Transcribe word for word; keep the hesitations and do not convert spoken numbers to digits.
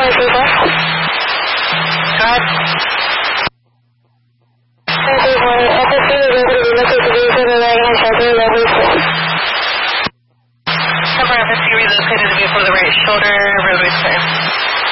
Number F S C relocated the vehicle to the right shoulder, roadway clear.